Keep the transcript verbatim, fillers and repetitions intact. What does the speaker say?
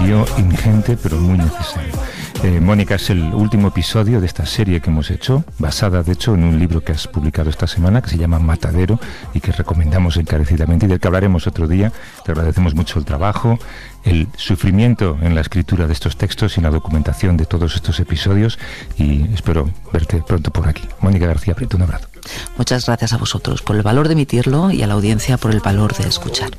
lío ingente, pero muy necesario. Eh, Mónica, es el último episodio de esta serie que hemos hecho, basada de hecho en un libro que has publicado esta semana, que se llama Matadero, y que recomendamos encarecidamente y del que hablaremos otro día. Te agradecemos mucho el trabajo, el sufrimiento en la escritura de estos textos y en la documentación de todos estos episodios, y espero verte pronto por aquí. Mónica García Prieto, un abrazo. Muchas gracias a vosotros por el valor de emitirlo y a la audiencia por el valor de escuchar.